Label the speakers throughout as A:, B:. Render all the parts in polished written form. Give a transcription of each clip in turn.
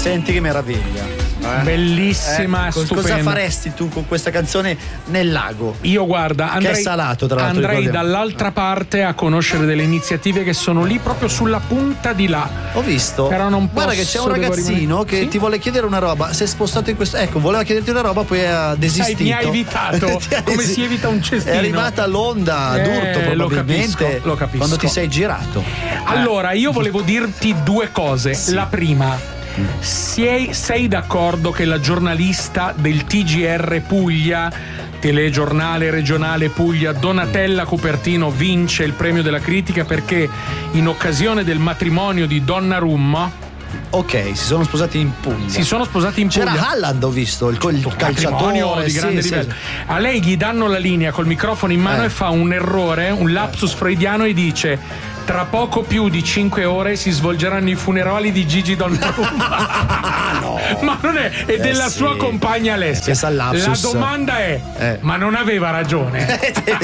A: Senti che meraviglia.
B: Bellissima, stupenda.
A: Cosa faresti tu con questa canzone nel lago?
B: Io guarda,
A: che è salato, tra l'altro,
B: andrei
A: ricordiamo.
B: dall'altra parte a conoscere delle iniziative che sono lì proprio sulla punta di là.
A: Ho visto.
B: Però non
A: Guarda
B: posso,
A: che c'è un ragazzino che
B: sì?
A: ti vuole chiedere una roba. Si è spostato in questo. Ecco, voleva chiederti una roba, poi ha desistito.
B: Mi ha evitato. Come si evita un cestino?
A: È arrivata l'onda d'urto, probabilmente.
B: Lo capisco.
A: Quando ti sei girato.
B: Allora, io volevo dirti due cose.
A: Sì.
B: La prima. Sei d'accordo che la giornalista del TGR Puglia, telegiornale regionale Puglia, Donatella Cupertino, vince il premio della critica perché in occasione del matrimonio di Donnarumma
A: Ok, si sono sposati in Puglia.
B: C'era
A: Haaland, ho visto, il calciatore
B: di grande livello. A lei gli danno la linea col microfono in mano e fa un errore, un lapsus freudiano e dice: tra poco più di 5 ore si svolgeranno i funerali di Gigi Donnarumma.
A: No.
B: Ma non è della sua compagna Alessia. La domanda è: ma non aveva ragione?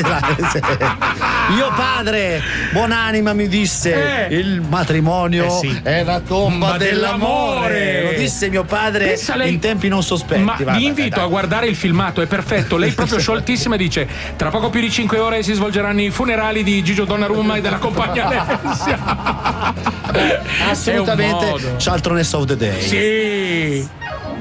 A: Mio padre, buonanima, mi disse il matrimonio è la tomba dell'amore. Lo disse mio padre in tempi non sospetti.
B: Ma vi invito a guardare il filmato, è perfetto. Lei proprio scioltissima dice: tra poco più di 5 ore si svolgeranno i funerali di Gigio Donnarumma e della compagna Alessia.
A: Assolutamente Chaldroness of the Day.
B: Sì.